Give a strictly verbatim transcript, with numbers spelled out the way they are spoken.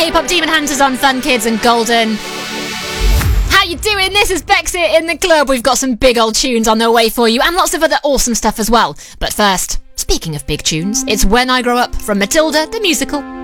K-pop Demon Hunters on Fun Kids and Golden. How you doing? This is Bex here in the club. We've got some big old tunes on their way for you and lots of other awesome stuff as well. But first, speaking of big tunes, it's When I Grow Up from Matilda the Musical.